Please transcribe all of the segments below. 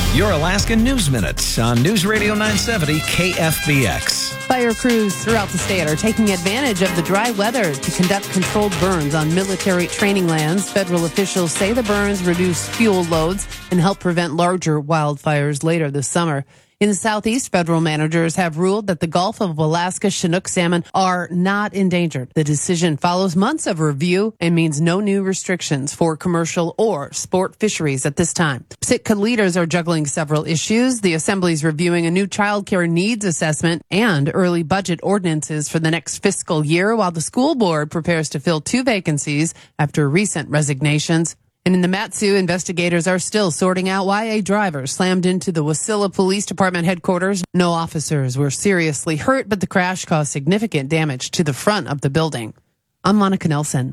Your Alaska News Minute on News Radio 970 KFBX. Fire crews throughout the state are taking advantage of the dry weather to conduct controlled burns on military training lands. Federal officials say the burns reduce fuel loads and help prevent larger wildfires later this summer. In the southeast, federal managers have ruled that the Gulf of Alaska Chinook salmon are not endangered. The decision follows months of review and means no new restrictions for commercial or sport fisheries at this time. Sitka leaders are juggling several issues. The Assembly is reviewing a new child care needs assessment and early budget ordinances for the next fiscal year, while the school board prepares to fill 2 vacancies after recent resignations. And in the Mat-Su, investigators are still sorting out why a driver slammed into the Wasilla Police Department headquarters. No officers were seriously hurt, but the crash caused significant damage to the front of the building. I'm Monica Nelson.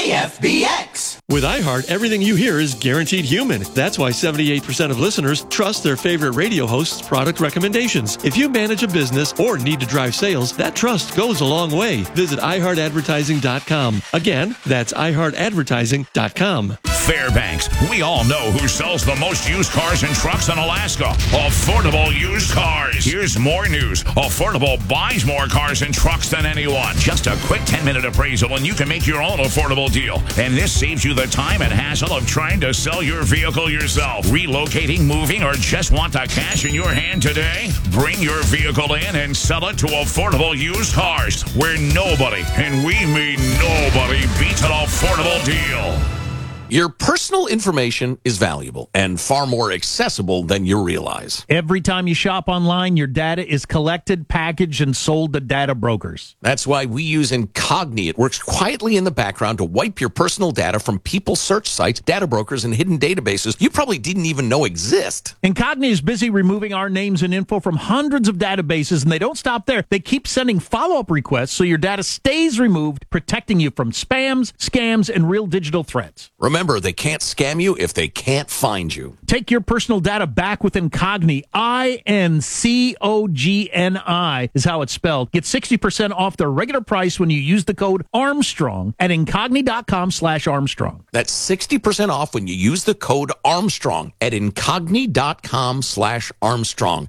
KFBX. With iHeart, everything you hear is guaranteed human. That's why 78% of listeners trust their favorite radio host's product recommendations. If you manage a business or need to drive sales, that trust goes a long way. Visit iHeartAdvertising.com. Again, that's iHeartAdvertising.com. Fairbanks. We all know who sells the most used cars and trucks in Alaska. Affordable Used Cars. Here's more news. Affordable buys more cars and trucks than anyone. Just a quick 10-minute appraisal and you can make your own affordable deal. And this saves you the time and hassle of trying to sell your vehicle yourself. Relocating, moving, or just want the cash in your hand today? Bring your vehicle in and sell it to Affordable Used Cars, where nobody, and we mean nobody, beats an affordable deal. Your personal information is valuable and far more accessible than you realize. Every time you shop online, your data is collected, packaged, and sold to data brokers. That's why we use Incogni. It works quietly in the background to wipe your personal data from people's search sites, data brokers, and hidden databases you probably didn't even know exist. Incogni is busy removing our names and info from hundreds of databases, and they don't stop there. They keep sending follow-up requests so your data stays removed, protecting you from spams, scams, and real digital threats. Remember, they can't scam you if they can't find you. Take your personal data back with Incogni. INCOGNI is how it's spelled. Get 60% off their regular price when you use the code Armstrong at Incogni.com/Armstrong. That's 60% off when you use the code Armstrong at Incogni.com/Armstrong.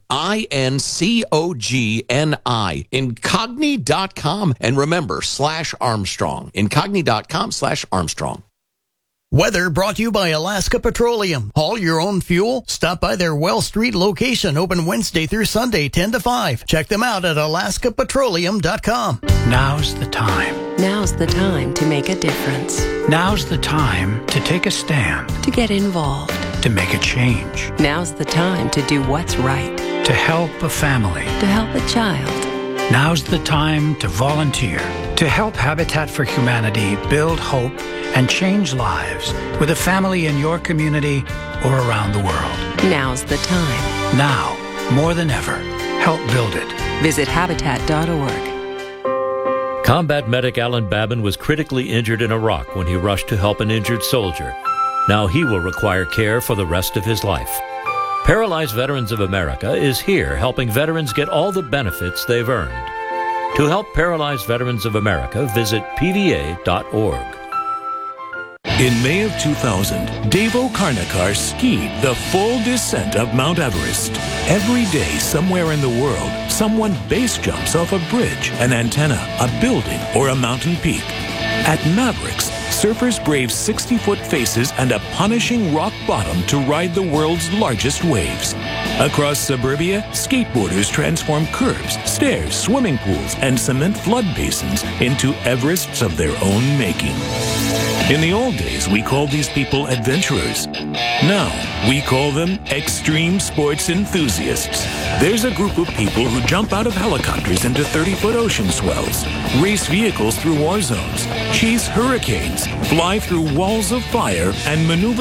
INCOGNI. Incogni.com. And remember, /Armstrong. Incogni.com/Armstrong. Weather brought to you by Alaska Petroleum. Haul your own fuel? Stop by their Well Street location, open Wednesday through Sunday, 10 to 5. Check them out at alaskapetroleum.com. Now's the time. Now's the time to make a difference. Now's the time to take a stand. To get involved. To make a change. Now's the time to do what's right. To help a family. To help a child. Now's the time to volunteer. To help Habitat for Humanity build hope and change lives with a family in your community or around the world. Now's the time. Now, more than ever, help build it. Visit Habitat.org. Combat medic Alan Babin was critically injured in Iraq when he rushed to help an injured soldier. Now he will require care for the rest of his life. Paralyzed Veterans of America is here helping veterans get all the benefits they've earned. To help Paralyzed Veterans of America, visit pva.org. In May of 2000, Dave O'Karnikar skied the full descent of Mount Everest. Every day, somewhere in the world, someone base jumps off a bridge, an antenna, a building, or a mountain peak. At Mavericks, surfers brave 60-foot faces and a punishing rock bottom to ride the world's largest waves. Across suburbia, skateboarders transform curbs, stairs, swimming pools, and cement flood basins into Everests of their own making. In the old days, we called these people adventurers. Now, we call them extreme sports enthusiasts. There's a group of people who jump out of helicopters into 30-foot ocean swells, race vehicles through war zones, chase hurricanes, fly through walls of fire, and maneuver